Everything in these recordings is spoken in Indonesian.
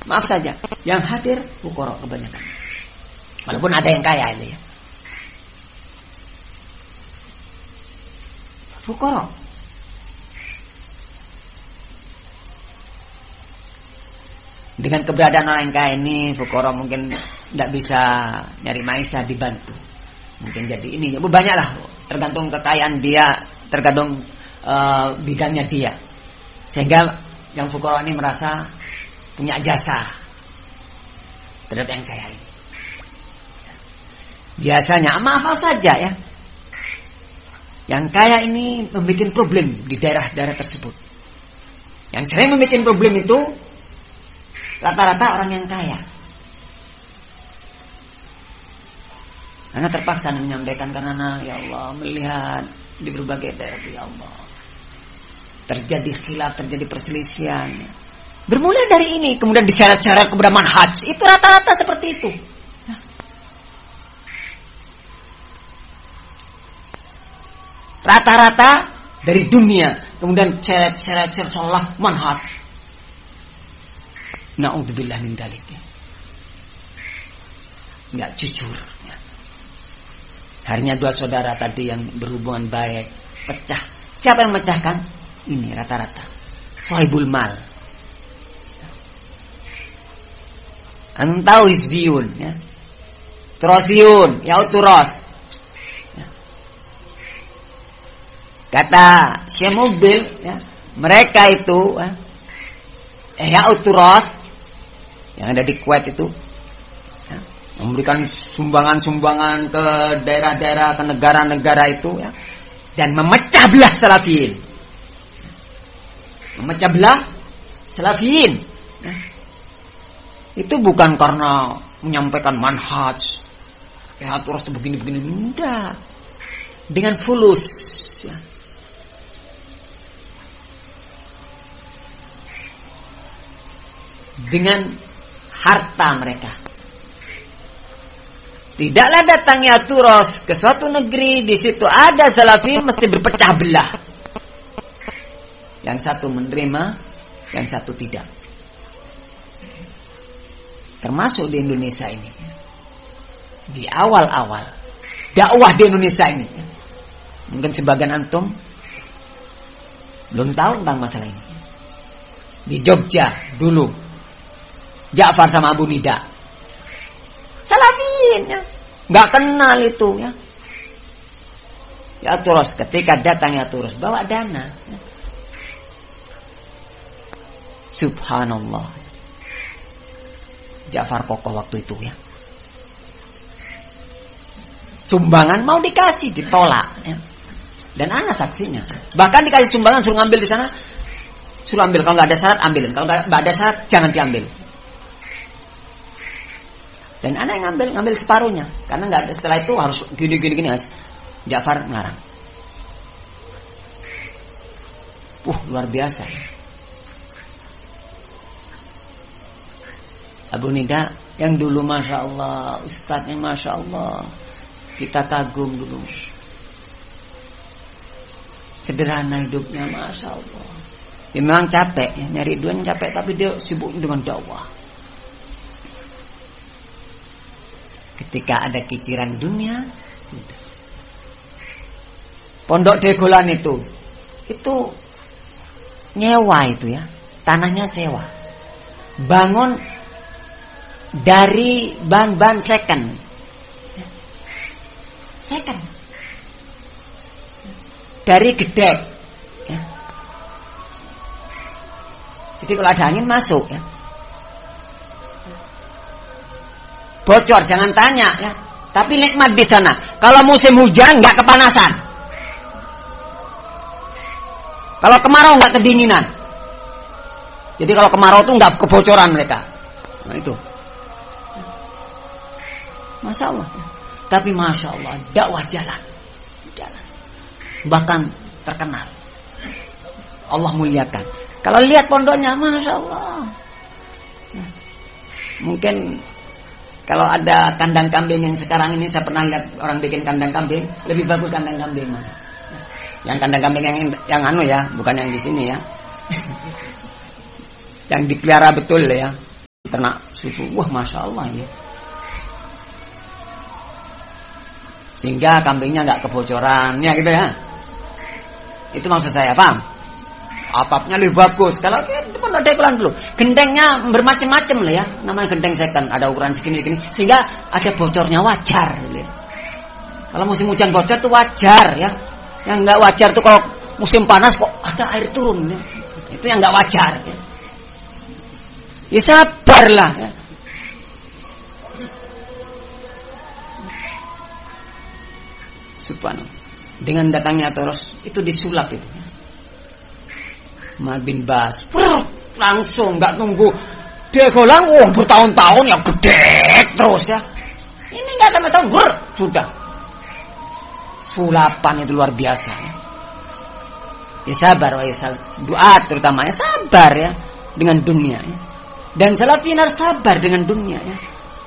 Maaf saja, yang hadir fuqara kebanyakan. Walaupun ada yang kaya ini ya. Fuqara. Dengan keberadaan orang yang kaya ini, fuqara mungkin tidak bisa nyari maisha, dibantu. Mungkin jadi ini, banyaklah, tergantung kekayaan dia, tergantung bidangnya dia. Sehingga yang fuqara ini merasa punya jasa terhadap yang kaya ini. Biasanya maaf saja ya, yang kaya ini membuat problem di daerah-daerah tersebut. Yang sering membuat problem itu rata-rata orang yang kaya. Karena terpaksa menyampaikan karena ya Allah melihat di berbagai daerah ya Allah terjadi khilaf, terjadi perselisihan. Bermula dari ini, kemudian disyarat-syarat kepada manhaj. Itu rata-rata seperti itu. Rata-rata dari dunia, kemudian syarat-syarat salah manhaj. Na'udzubillah min dzalik. Enggak jujur. Harinya dua saudara tadi yang berhubungan baik pecah. Siapa yang memecahkan? Ini rata-rata sahibul mal. Antum tahu hizbiyun ya. Turasiyun, ya turas. Ya. Kata Syekh Mubil ya, mereka itu ya turas yang ada di Kuwait itu ya, memberikan sumbangan-sumbangan ke daerah-daerah, ke negara-negara itu ya, dan memecah belah salafiyin. Memecah belah salafiyin ya. Itu bukan karena menyampaikan manhaj ya terus begini-begini, enggak, dengan fulus ya. Dengan harta mereka. Tidaklah datangnya turos ke suatu negeri, di situ ada salafi mesti berpecah belah. Yang satu menerima, yang satu tidak. Termasuk di Indonesia ini. Di awal-awal dakwah di Indonesia ini. Mungkin sebagian antum belum tahu tentang masalah ini. Di Jogja dulu Ja'far sama Abu Nida salafiyin ya, nggak kenal itu ya. Ya terus ketika datang ya terus bawa dana ya. Subhanallah, Ja'far kokoh waktu itu ya. Sumbangan mau dikasih ditolak ya. Dan anak saksinya. Bahkan dikasih sumbangan suruh ngambil di sana, suruh ambil, kalau nggak ada syarat ambilin, kalau nggak ada syarat jangan diambil. Dan anak yang ngambil separuhnya, karena nggak ada, setelah itu harus gini. Ja'far melarang. Luar biasa. Abu Nida yang dulu masya Allah, ustadznya masya Allah, kita kagum dulu. Sederhana hidupnya masya Allah. Dia memang capek, ya, nyari duitnya capek, tapi dia sibuk dengan dakwah. Ketika ada kikiran dunia, Pondok Degolan itu nyewa itu ya, tanahnya sewa, bangun dari bahan-bahan second. Dari gedek ya. Jadi kalau ada angin masuk ya, bocor jangan tanya ya, tapi nikmat di sana. Kalau musim hujan nggak kepanasan, kalau kemarau nggak kedinginan. Jadi kalau kemarau tuh nggak kebocoran mereka. Nah itu, masya Allah. Tapi masya Allah dakwah jalan. Bahkan terkenal. Allah muliakan. Kalau lihat pondoknya, masya Allah. Mungkin kalau ada kandang kambing yang sekarang ini, saya pernah lihat orang bikin kandang kambing, lebih bagus kandang kambing mana? Yang kandang kambing yang anu ya, bukan yang di sini ya. Yang dipelihara betul ya. ternak susu. Wah, Masya Allah ini. Sehingga kambingnya nggak kebocoran, ya gitu ya. Itu maksud saya, paham? Atapnya lebih bagus. Kalau itu pun ada ukuran dulu. Gendengnya bermacam-macam lah ya. Namanya gendeng second, ada ukuran segini-segini. Sehingga ada bocornya wajar. Gitu ya. Kalau musim hujan bocor itu wajar ya. Yang nggak wajar tuh kalau musim panas kok ada air turun. Ya. Itu yang nggak wajar. Ya, ya sabarlah. Ya. Subhanallah. Dengan datangnya terus itu disulap itu. Mal bin Bas langsung nggak nunggu dia golang, bertahun-tahun ya gede terus ya. Ini nggak ada tahun sudah sulapan itu luar biasa ya. Ya sabar ya doa terutama ya sabar ya dengan dunia ya. Dan salafin harus sabar dengan dunia ya.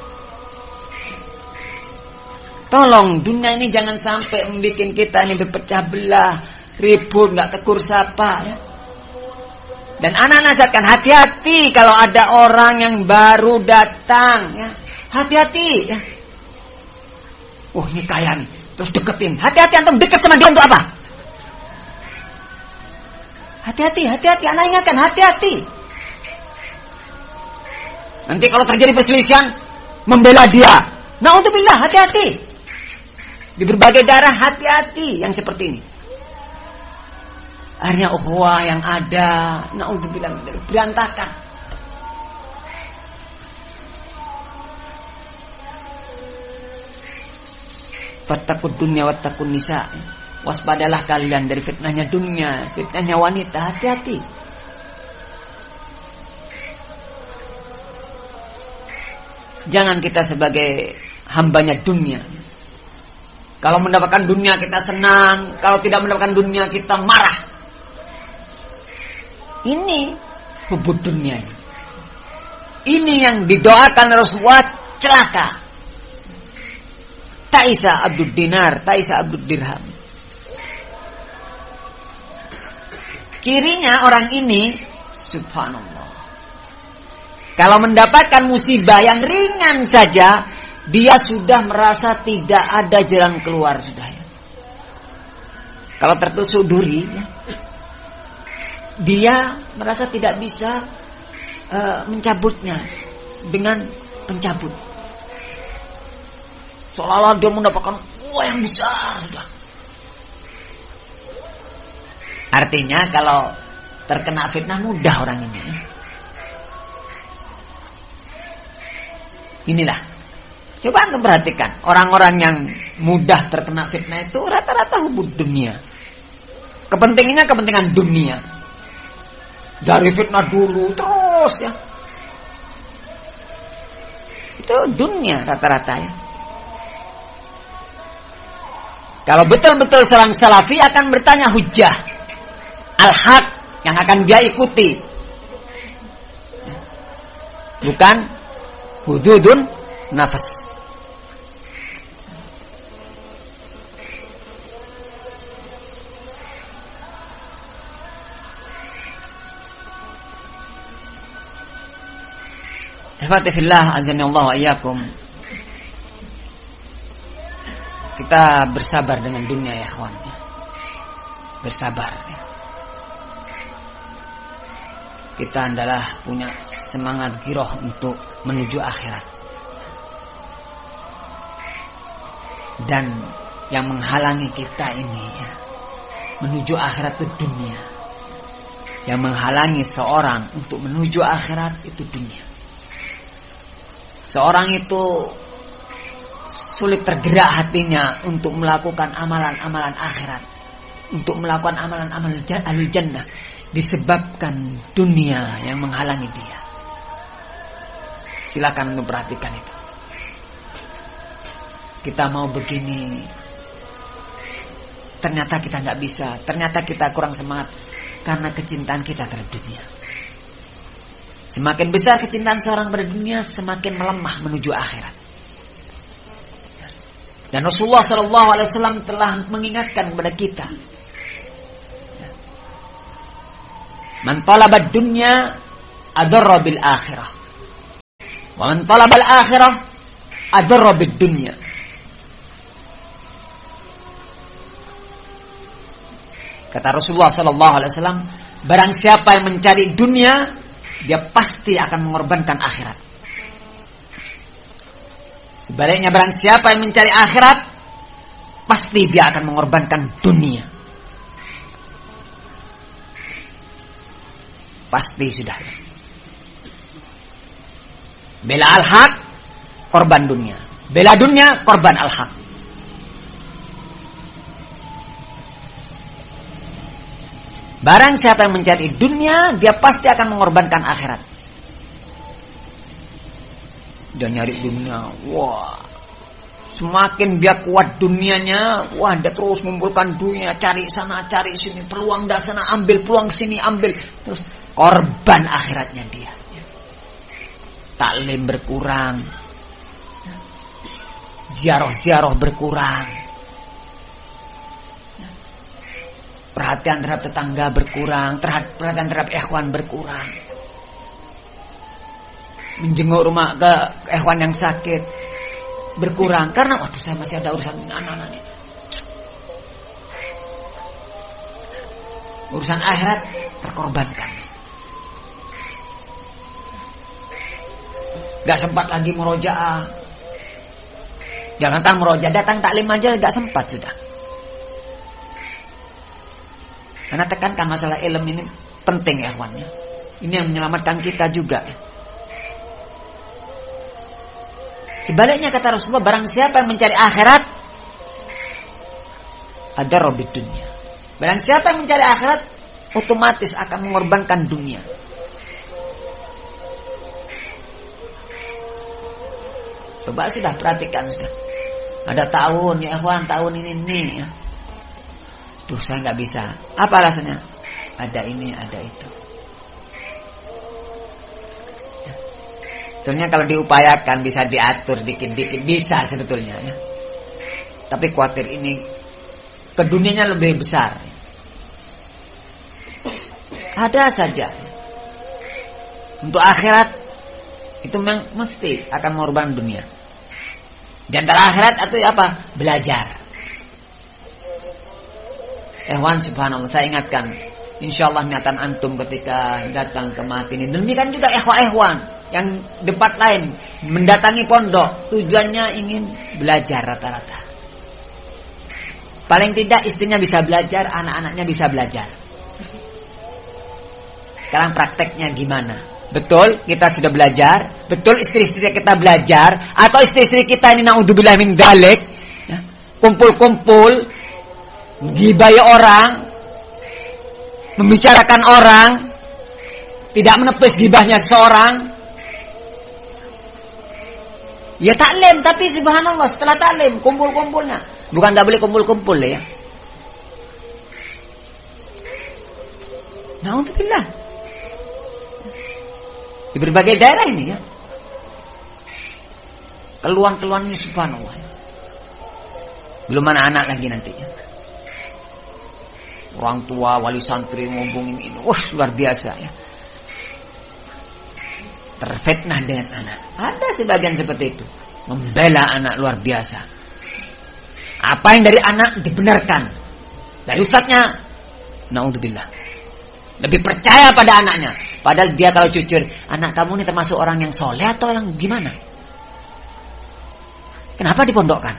Tolong dunia ini jangan sampai membuat kita ini berpecah belah, ribut, nggak tegur sapa ya. Dan anak nasihatkan hati-hati kalau ada orang yang baru datang ya. Hati-hati ya. Oh ini kaya nih. Terus deketin. Hati-hati antum deket sama dia untuk apa? Hati-hati anak ingatkan hati-hati. Nanti kalau terjadi perselisihan membela dia. Na'udzubillah hati-hati. Di berbagai daerah hati-hati yang seperti ini. Akhirnya ukhuwah yang ada na'udzubillah berantakan. Fattaqud dunya wattaqun nisa. Waspadalah kalian dari fitnahnya dunia, fitnahnya wanita, hati-hati. Jangan kita sebagai hambanya dunia. Kalau mendapatkan dunia kita senang, kalau tidak mendapatkan dunia kita marah. Ini hubud dunia ini. Ini yang didoakan Rasulullah celaka. Ta'isa abdud dinar, ta'isa abdud dirham. Kirinya orang ini, subhanallah. Kalau mendapatkan musibah yang ringan saja, dia sudah merasa tidak ada jalan keluar sudah ya. Kalau tertusuk duri, ya, dia merasa tidak bisa mencabutnya dengan pencabut. Seolah-olah dia mendapatkan uang yang besar sudah. Artinya kalau terkena fitnah mudah orang ini. Inilah. Coba anda perhatikan. Orang-orang yang mudah terkena fitnah itu rata-rata hubud dunia. Kepentingannya kepentingan dunia. Dari fitnah dulu terus ya. Itu dunia rata-rata ya. Kalau betul-betul seorang salafi akan bertanya hujjah. Al-haq yang akan dia ikuti. Bukan hududun nafas. Alhamdulillah azza Allah wa iyyakum. Kita bersabar dengan dunia ya kawan. Bersabar ya. Kita adalah punya semangat giroh untuk menuju akhirat. Dan yang menghalangi kita ini ya, menuju akhirat itu dunia. Yang menghalangi seorang untuk menuju akhirat itu dunia. Seorang itu sulit tergerak hatinya untuk melakukan amalan-amalan akhirat, untuk melakukan amalan-amalan ahli jannah, disebabkan dunia yang menghalangi dia. Silakan untuk perhatikan itu. Kita mau begini, ternyata kita tidak bisa, ternyata kita kurang semangat karena kecintaan kita terhadap dunia. Semakin besar kecintaan seorang pada dunia, semakin melemah menuju akhirat. Dan Rasulullah SAW telah mengingatkan kepada kita. Man talabad dunya adarra bil akhirah. Wa man talabal akhirah adarra bid dunya. Kata Rasulullah sallallahu alaihi wasallam, barang siapa yang mencari dunia, dia pasti akan mengorbankan akhirat. Sebaliknya barang siapa yang mencari akhirat, pasti dia akan mengorbankan dunia. Pasti sudah. Bela al-haq, korban dunia. Bela dunia, korban al-haq. Barang siapa yang mencari dunia, dia pasti akan mengorbankan akhirat. Dia nyari dunia, wah. Semakin dia kuat dunianya, wah dia terus mengumpulkan dunia, cari sana, cari sini, peluang dah sana ambil, peluang sini ambil, terus korban akhiratnya dia. Taklim berkurang, ziarah-ziarah berkurang, perhatian terhadap tetangga berkurang, perhatian terhadap ikhwan berkurang, menjenguk rumah ke ikhwan yang sakit berkurang karena waduh saya masih ada urusan anak-anak ini. Urusan akhirat terkorbankan. Gak sempat lagi murojaah. Jangankan murojaah, datang taklim aja gak sempat sudah. Karena tekankan masalah ilmu ini penting ya kawannya. Ini yang menyelamatkan kita juga. Sebaliknya kata Rasulullah, barang siapa yang mencari akhirat, ada robit dunia. Barang siapa yang mencari akhirat, otomatis akan mengorbankan dunia. Coba sudah perhatikan sudah. Ada tahun ya ikhwan, tahun ini ya. Duh saya nggak bisa. Apa alasannya? Ada ini, ada itu. Sebetulnya kalau diupayakan bisa diatur dikit-dikit bisa sebetulnya ya. Tapi khawatir ini ke dunianya lebih besar. Ada saja. Untuk akhirat itu memang mesti akan mengorbankan dunia. Di antara akhirat atau apa? Belajar. Ehwan subhanallah, saya ingatkan, insyaallah niatan antum ketika datang ke mati ini. Demikian juga ehwan yang debat lain mendatangi pondok, tujuannya ingin belajar rata-rata. Paling tidak istrinya bisa belajar, anak-anaknya bisa belajar. Sekarang prakteknya gimana? Betul kita sudah belajar, betul istri-istri kita belajar, atau istri-istri kita ini naudzubillah min dzalik, ya, kumpul-kumpul, gibai orang, membicarakan orang, tidak menepis gibahnya seorang. Ya taklim, tapi subhanallah setelah taklim kumpul-kumpulnya, bukan tak boleh kumpul-kumpul ya. Naudzubillah. Di berbagai daerah ini ya. Keluhan-keluhan ini subhanallah. Belum anak-anak lagi nanti ya. Orang tua, wali santri ngomongin ini. Wah luar biasa ya. Terfitnah dengan anak. Ada sebagian seperti itu. Membela anak luar biasa. Apa yang dari anak dibenarkan. Dari ustadznya. Naudzubillah. Lebih percaya pada anaknya. Padahal dia kalau jujur, anak kamu ini termasuk orang yang soleh atau yang gimana? Kenapa dipondokkan?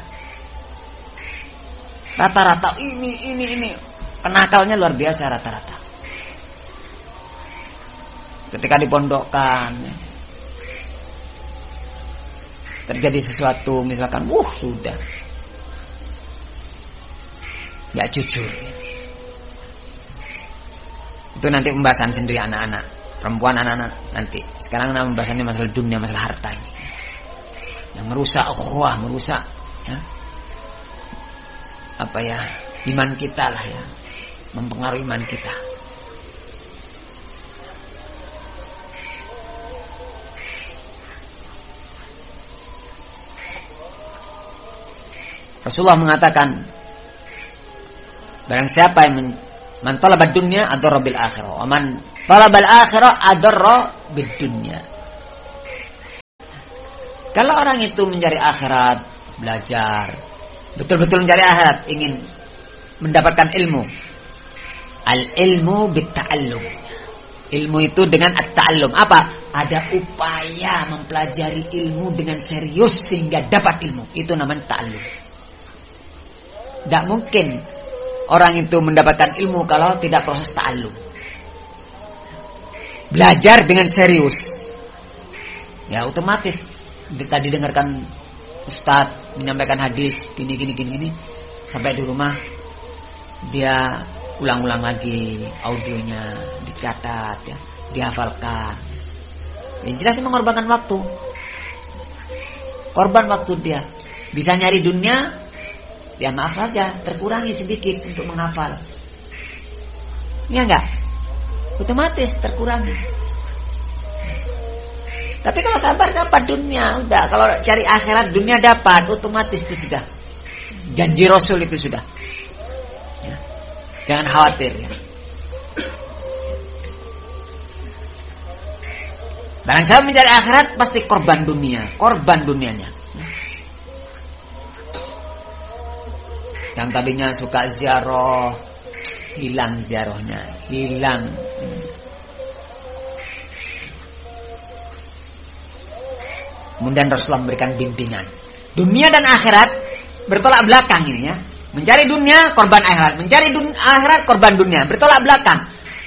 Rata-rata ini. Penakalnya luar biasa rata-rata. Ketika dipondokkan, terjadi sesuatu, misalkan, sudah. Gak jujur. Itu nanti pembahasan sendiri anak-anak, perempuan anak-anak nanti. Sekarang pembahasannya masalah dunia, masalah harta ini. Yang merusak ukhuwah, merusak ya. Iman kita lah ya. Mempengaruhi iman kita. Rasulullah mengatakan, barang siapa yang man talabad dunya adarra bil akhirah, wa man talabal akhirah adarra bid dunya. Kalau orang itu mencari akhirat, belajar, betul-betul mencari akhirat, ingin mendapatkan ilmu. Al-ilmu bit-ta'allum. Ilmu itu dengan at-ta'allum. Apa? Ada upaya mempelajari ilmu dengan serius sehingga dapat ilmu. Itu namanya ta'allum. Tidak mungkin orang itu mendapatkan ilmu kalau tidak proses ta'allum. Belajar dengan serius. Ya otomatis. Tadi dengarkan Ustadz menyampaikan hadis gini. Sampai di rumah dia ulang-ulang lagi audionya, dicatat ya, dihafalkan. Yang jelas mengorbankan waktu. Korban waktu dia. Bisa nyari dunia, ya maaf saja, terkurangi sedikit untuk menghafal. Ya enggak? Otomatis terkurangi. Tapi kalau sabar dapat dunia, udah. Kalau cari akhirat dunia dapat, otomatis itu sudah. Janji Rasul itu sudah. Ya. Jangan khawatir ya. Barang siapa mencari akhirat pasti korban dunia, korban dunianya. Yang tadinya suka ziarah, hilang ziarahnya, hilang. Kemudian Rasulullah memberikan bimbingan. Dunia dan akhirat bertolak belakang ini ya. Mencari dunia, korban akhirat. Mencari akhirat, korban dunia. Bertolak belakang.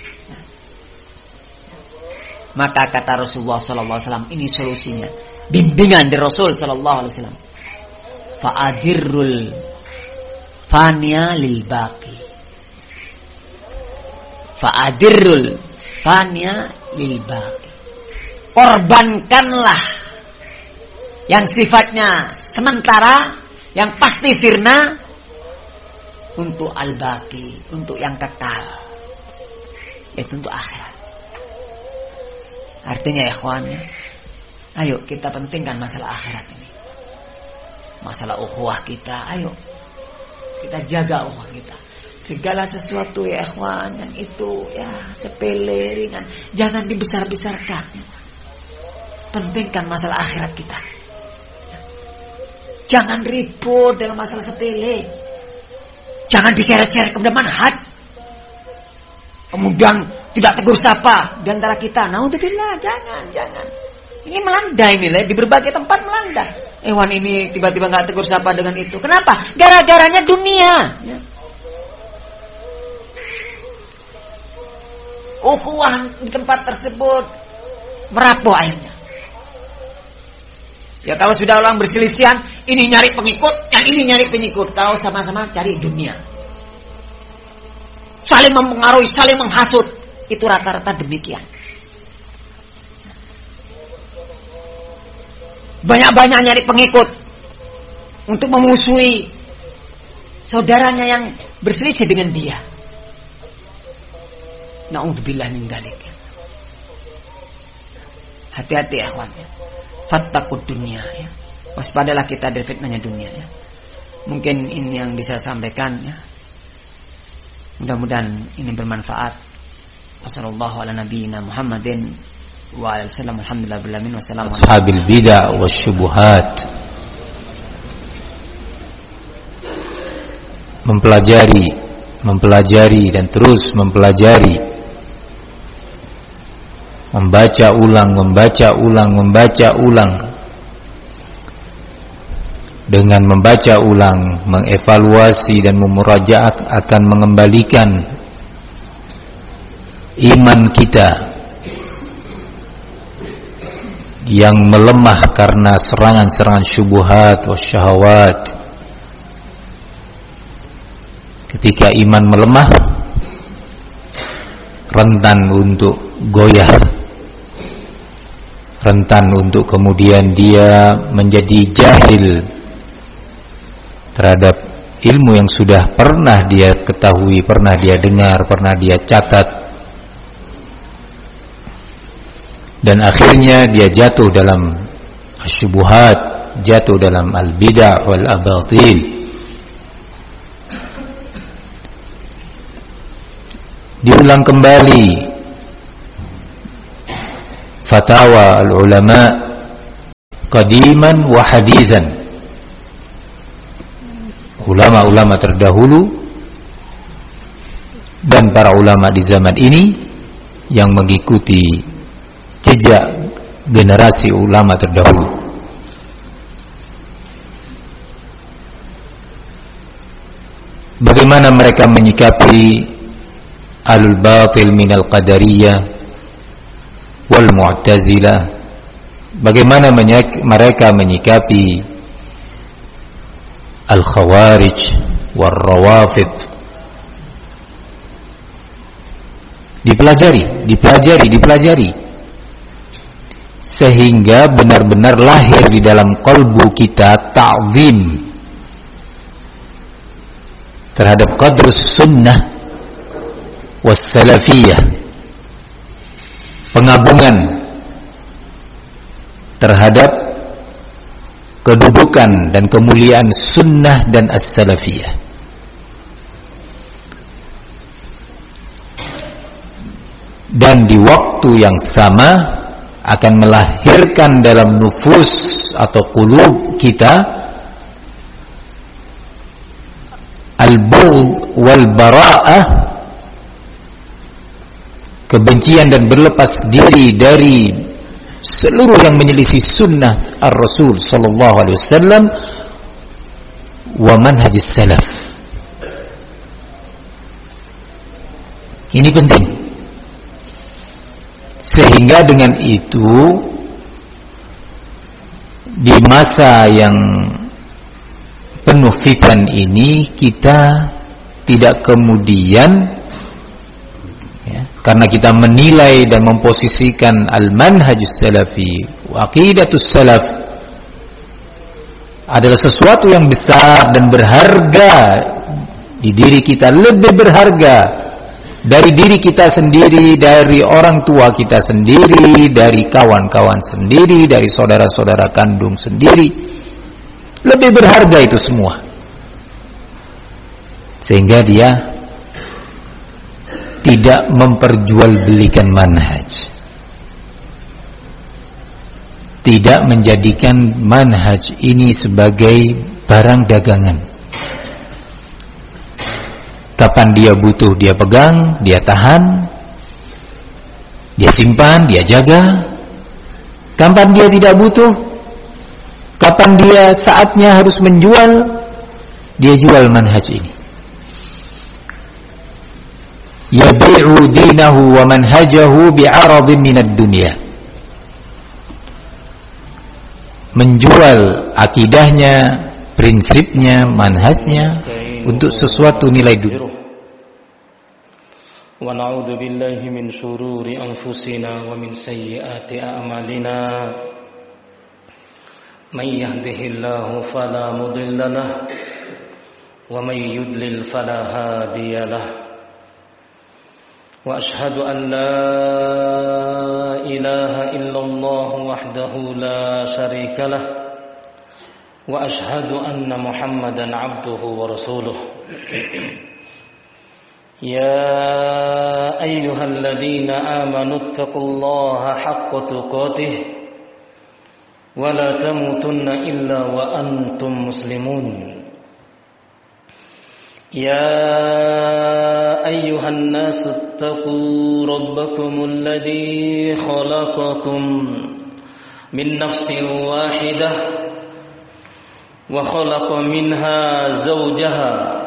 Maka kata Rasulullah SAW, ini solusinya. Bimbingan dari Rasul SAW. Fa'adirul fania lil baqi. Fa'adirul fania lil baqi. Korbankanlah yang sifatnya sementara, yang pasti sirna, untuk al-baqi, untuk yang kekal, yaitu untuk akhirat. Artinya ya ikhwannya, ayo kita pentingkan masalah akhirat ini, masalah ukhuwah kita. Ayo kita jaga ukhuwah kita. Segala sesuatu ya ikhwan yang itu ya sepele ringan, jangan dibesar-besarkan. Pentingkan masalah akhirat kita. Jangan ribut dalam masalah sepele. Jangan diseret-seret kepada manhaj. Kemudian tidak tegur sapa di antara kita. Naudzubillah, jangan. Ini melanda ini lah, di berbagai tempat melanda. Hewan ini tiba-tiba nggak tegur sapa dengan itu. Kenapa? Gara-garanya dunia. Ya. Ukhuwah di tempat tersebut merapuh akhirnya. Ya kalau sudah orang berselisihan, ini nyari pengikut, yang ini nyari pengikut. Kalau sama-sama cari dunia. Saling mempengaruhi, saling menghasut. Itu rata-rata demikian. Banyak-banyak nyari pengikut untuk memusuhi saudaranya yang berselisih dengan dia. Na'udzubillah min dzalik. Hati-hati ya kawan. Fattaqud dunia ya. Waspadalah kita dari fitnahnya dunia ya. Mungkin ini yang bisa saya sampaikan ya. Mudah-mudahan ini bermanfaat. Wassallallahu ala nabiyyina Muhammadin wa ala sallam alhamdulillah bil alamin wassalamu alaikum ashabil bid'ah wasyubuhat. Mempelajari dan terus mempelajari. Membaca ulang. Dengan membaca ulang, mengevaluasi dan memurajaat akan mengembalikan iman kita yang melemah karena serangan-serangan syubhat wasyahawat. Ketika iman melemah, rentan untuk goyah, rentan untuk kemudian dia menjadi jahil terhadap ilmu yang sudah pernah dia ketahui, pernah dia dengar, pernah dia catat, dan akhirnya dia jatuh dalam syubhat, jatuh dalam al-bid'ah wal abatil. Diulang kembali fatwa al-ulama, qadiman wa hadithan. Ulama-ulama terdahulu dan para ulama di zaman ini yang mengikuti jejak generasi ulama terdahulu. Bagaimana mereka menyikapi alul batil minal qadariyah wal mu'tazilah? Bagaimana mereka menyikapi al-khawarij wal rawafid? Dipelajari sehingga benar-benar lahir di dalam qalbu kita ta'zim terhadap qadrus sunnah was salafiyah, pengagungan terhadap kedudukan dan kemuliaan sunnah dan as-salafiyah. Dan di waktu yang sama akan melahirkan dalam nufus atau qulub kita al-bughd wal bara'ah, kebencian dan berlepas diri dari seluruh yang menyelisih sunnah ar-Rasul sallallahu alaihi wasallam wa manhaj salaf. Ini penting. Sehingga dengan itu di masa yang penuh fitan ini kita tidak kemudian karena kita menilai dan memposisikan al-manhajus salafi wa aqidatus salaf adalah sesuatu yang besar dan berharga di diri kita, lebih berharga dari diri kita sendiri, dari orang tua kita sendiri, dari kawan-kawan sendiri, dari saudara-saudara kandung sendiri. Lebih berharga itu semua. Sehingga dia tidak memperjualbelikan manhaj, tidak menjadikan manhaj ini sebagai barang dagangan. Kapan dia butuh dia pegang, dia tahan, dia simpan, dia jaga. Kapan dia tidak butuh, kapan dia saatnya harus menjual, dia jual manhaj ini. Yabi'u dinahu wa manhajahu bi'aradin minad dunya. Menjual akidahnya, prinsipnya, manhajnya untuk sesuatu nilai dunia. Wa na'udzu billahi min shururi anfusina wa min sayyiati a'malina. May yahdihillahu fala mudilla lahu wa may yudlil fala hadiya lahu. Wa ashhadu an la ilaha illallah wahdahu la syarika lahu. وأشهد أن محمدا عبده ورسوله يا أيها الذين آمنوا اتقوا الله حق تقاته ولا تموتن إلا وأنتم مسلمون يا أيها الناس اتقوا ربكم الذي خلقكم من نفس واحدة وخلق منها زوجها